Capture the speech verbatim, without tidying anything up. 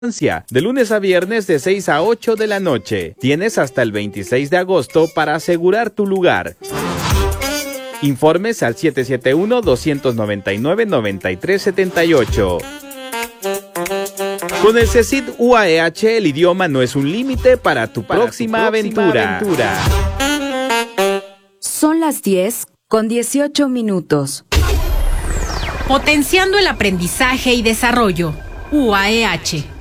De lunes a viernes de seis a ocho de la noche. Tienes hasta el veintiséis de agosto para asegurar tu lugar. Informes al siete siete uno, dos nueve nueve, nueve tres siete ocho. Con el CECIT U A E H, el idioma no es un límite para tu para próxima, tu próxima aventura. aventura. Son las diez con dieciocho minutos. Potenciando el aprendizaje y desarrollo. U A E H.